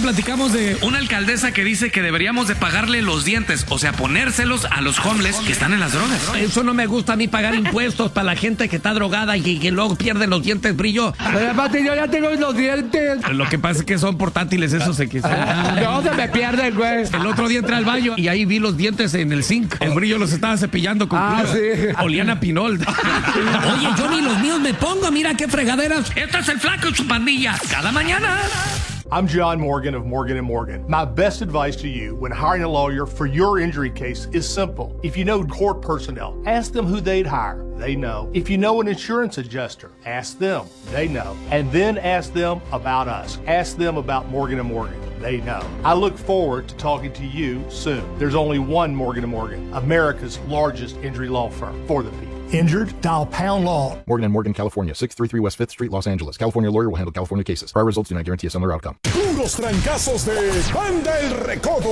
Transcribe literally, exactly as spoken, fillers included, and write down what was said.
platicamos de una alcaldesa que dice que deberíamos de pagarle los dientes, o sea, ponérselos a los homeless que están en las drogas. Eso no me gusta a mí, pagar impuestos para la gente que está drogada y que luego pierde los dientes, brillo. Pero aparte yo ya tengo los dientes. Lo que pasa es que son portátiles, eso se quizá. No, se me pierden, güey. El otro día entré al baño y ahí vi los dientes en el zinc. El brillo los estaba cepillando con Ah, cloro. sí. Olían a pinol. Oye, yo ni los míos me pongo, mira qué fregaderas. Esto es el Flaco y su pandilla, cada mañana. I'm John Morgan of Morgan and Morgan. My best advice to you when hiring a lawyer for your injury case is simple. If you know court personnel, ask them who they'd hire. They know. If you know an insurance adjuster, ask them. They know. And then ask them about us. Ask them about Morgan and Morgan. They know. I look forward to talking to you soon. There's only one Morgan and Morgan, America's largest injury law firm for the people. Injured? Dial Pound Law. Morgan and Morgan, California, six thirty-three West fifth Street, Los Angeles. California lawyer will handle California cases. Prior results do not guarantee a similar outcome. Puros trancazos de Banda El Recodo.